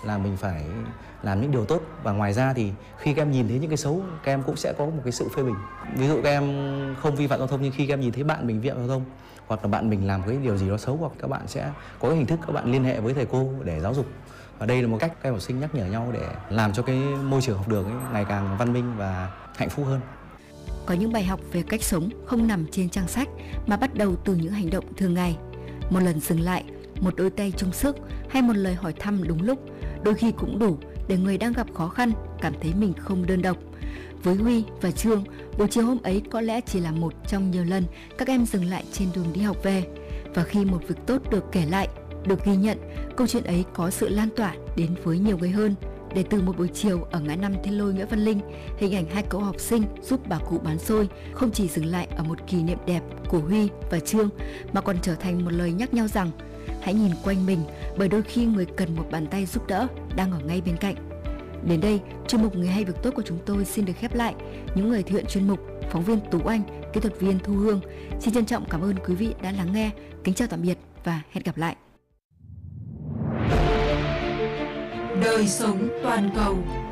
là mình phải làm những điều tốt, và ngoài ra thì khi các em nhìn thấy những cái xấu, các em cũng sẽ có một cái sự phê bình. Ví dụ các em không vi phạm giao thông, nhưng khi các em nhìn thấy bạn mình vi phạm giao thông hoặc là bạn mình làm cái điều gì đó xấu, hoặc các bạn sẽ có cái hình thức các bạn liên hệ với thầy cô để giáo dục. Và đây là một cách các em học sinh nhắc nhở nhau để làm cho cái môi trường học đường ấy ngày càng văn minh và hạnh phúc hơn. Có những bài học về cách sống không nằm trên trang sách mà bắt đầu từ những hành động thường ngày. Một lần dừng lại, một đôi tay chung sức hay một lời hỏi thăm đúng lúc, đôi khi cũng đủ để người đang gặp khó khăn cảm thấy mình không đơn độc. Với Huy và Trương, buổi chiều hôm ấy có lẽ chỉ là một trong nhiều lần các em dừng lại trên đường đi học về. Và khi một việc tốt được kể lại, được ghi nhận, câu chuyện ấy có sự lan tỏa đến với nhiều người hơn. Để từ một buổi chiều ở ngã năm Thiên Lôi Nguyễn Văn Linh, hình ảnh hai cậu học sinh giúp bà cụ bán xôi không chỉ dừng lại ở một kỷ niệm đẹp của Huy và Trương, mà còn trở thành một lời nhắc nhau rằng hãy nhìn quanh mình, bởi đôi khi người cần một bàn tay giúp đỡ đang ở ngay bên cạnh. Đến đây, chuyên mục Người hay việc tốt của chúng tôi xin được khép lại. Những người thực hiện chuyên mục, phóng viên Tú Anh, kỹ thuật viên Thu Hương, xin trân trọng cảm ơn quý vị đã lắng nghe. Kính chào tạm biệt và hẹn gặp lại. Đời sống toàn cầu.